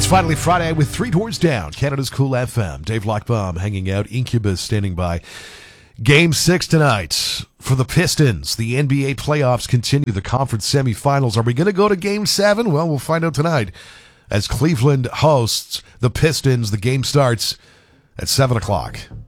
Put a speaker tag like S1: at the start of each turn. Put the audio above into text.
S1: It's finally Friday with Three Doors Down, Canada's Cool FM. Dave Lockbaum hanging out, Incubus standing by. Game 6 tonight for the Pistons. The NBA playoffs continue, the conference semifinals. Are we going to go to Game 7? Well, we'll find out tonight as Cleveland hosts the Pistons. The game starts at 7 o'clock.